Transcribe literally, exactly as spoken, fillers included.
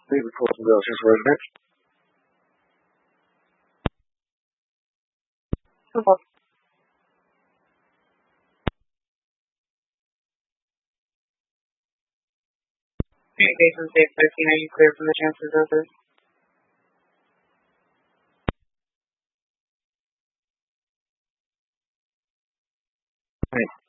Please report to the Central Residence. Report. Communications six thirteen, are you clear from the transfer service? Right.